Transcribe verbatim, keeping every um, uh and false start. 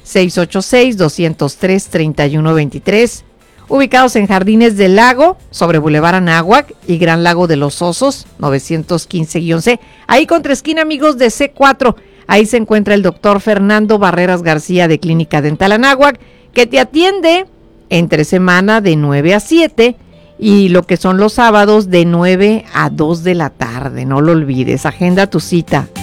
seis ocho seis, dos cero tres, tres uno dos tres. Ubicados en Jardines del Lago, sobre Boulevard Anáhuac y Gran Lago de los Osos, novecientos quince C. Ahí contra esquina, amigos, de C cuatro. Ahí se encuentra el doctor Fernando Barreras García de Clínica Dental Anáhuac, que te atiende entre semana de nueve a siete y lo que son los sábados de nueve a dos de la tarde. No lo olvides, agenda tu cita.